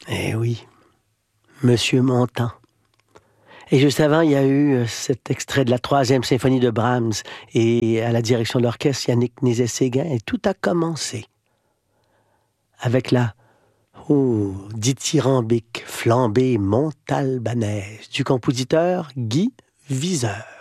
Eh oui, Monsieur Montand. Et juste avant, il y a eu cet extrait de la 3e symphonie de Brahms et à la direction de l'orchestre, Yannick Nézet-Séguin. Et tout a commencé avec la dithyrambique flambée montalbanaise du compositeur Guy Viseur.